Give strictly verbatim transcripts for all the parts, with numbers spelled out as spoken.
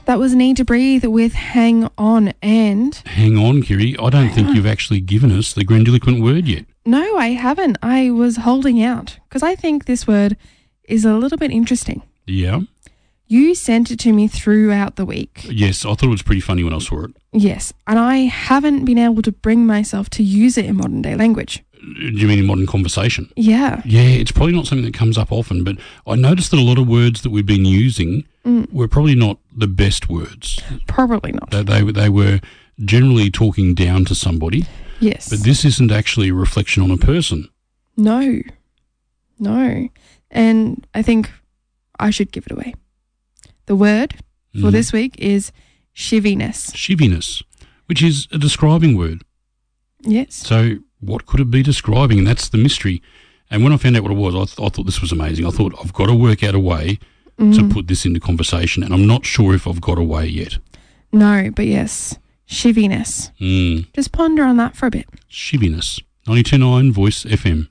That was Need to Breathe with Hang On. And Hang on, Kiri. I don't think you've actually given us the grandiloquent word yet. no, I haven't. I was holding out because I think this word is a little bit interesting. Yeah? You sent it to me throughout the week. Yes, I thought it was pretty funny when I saw it. Yes, and I haven't been able to bring myself to use it in modern day language. Do you mean in modern conversation? Yeah. Yeah, it's probably not something that comes up often, but I noticed that a lot of words that we've been using mm. were probably not the best words. Probably not. They, they, they were generally talking down to somebody. Yes. But this isn't actually a reflection on a person. No. No. And I think I should give it away. The word for mm. this week is shiviness. Shiviness, which is a describing word. Yes. So what could it be describing? And that's the mystery. And when I found out what it was, I, th- I thought this was amazing. I thought, I've got to work out a way mm. to put this into conversation, and I'm not sure if I've got a way yet. No, but yes, shiviness. Mm. Just ponder on that for a bit. Shiviness. ninety-two point nine Voice F M.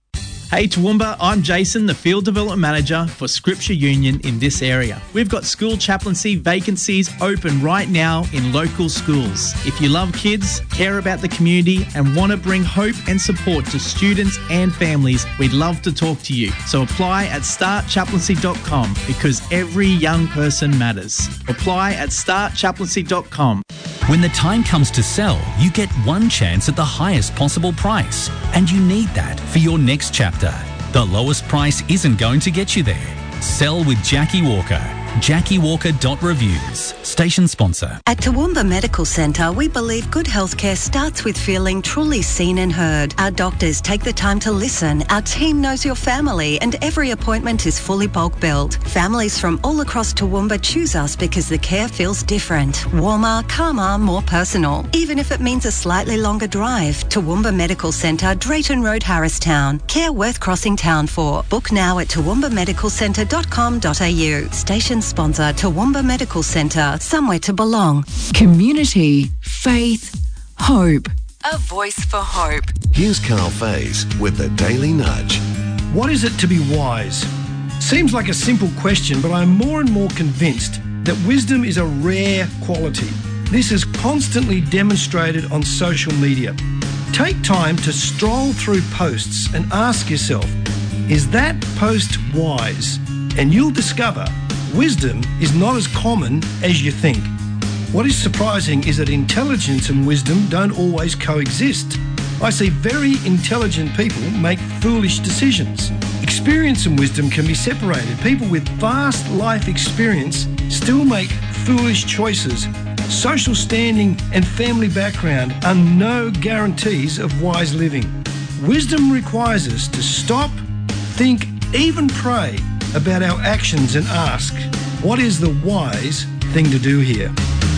Hey Toowoomba, I'm Jason, the Field Development Manager for Scripture Union in this area. We've got school chaplaincy vacancies open right now in local schools. If you love kids, care about the community and want to bring hope and support to students and families, we'd love to talk to you. So apply at start chaplaincy dot com because every young person matters. Apply at start chaplaincy dot com. When the time comes to sell, you get one chance at the highest possible price, and you need that for your next chapter. The lowest price isn't going to get you there. Sell with Jackie Walker. Jackie Walker dot reviews. Station sponsor. At Toowoomba Medical Centre, we believe good healthcare starts with feeling truly seen and heard. Our doctors take the time to listen. Our team knows your family, and every appointment is fully bulk billed. Families from all across Toowoomba choose us because the care feels different, warmer, calmer, more personal. Even if it means a slightly longer drive. Toowoomba Medical Centre, Drayton Road, Harristown. Care worth crossing town for. Book now at toowoomba medical centre dot com dot a u. Station sponsor, Toowoomba Medical Centre, somewhere to belong. Community, faith, hope. A voice for hope. Here's Carl Faze with the Daily Nudge. What is it to be wise? Seems like a simple question, but I'm more and more convinced that wisdom is a rare quality. This is constantly demonstrated on social media. Take time to stroll through posts and ask yourself, is that post wise? And you'll discover wisdom is not as common as you think. What is surprising is that intelligence and wisdom don't always coexist. I see very intelligent people make foolish decisions. Experience and wisdom can be separated. People with vast life experience still make foolish choices. Social standing and family background are no guarantees of wise living. Wisdom requires us to stop, think, even pray about our actions and ask, what is the wise thing to do here?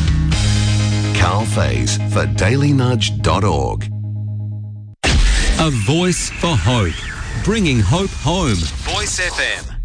Carl Faze for daily nudge dot org. A voice for hope, bringing hope home. Voice F M.